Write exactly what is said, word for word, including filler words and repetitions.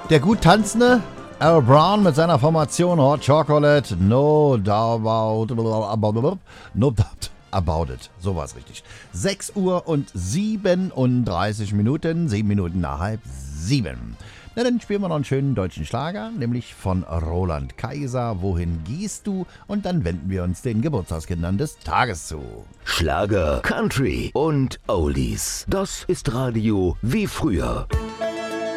Der gut tanzende Al Brown mit seiner Formation Hot Chocolate, no doubt about, no doubt about it. So war es richtig. sechs Uhr und siebenunddreißig Minuten, sieben Minuten nach halb sieben. Na, dann spielen wir noch einen schönen deutschen Schlager, nämlich von Roland Kaiser, Wohin gehst du? Und dann wenden wir uns den Geburtstagskindern des Tages zu. Schlager, Country und Oldies. Das ist Radio wie früher.